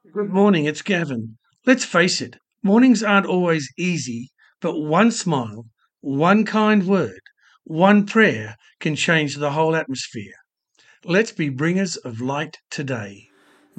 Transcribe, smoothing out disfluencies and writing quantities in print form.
Good morning, it's Gavin. Let's face it, mornings aren't always easy, but one smile, one kind word, one prayer can change the whole atmosphere. Let's be bringers of light today.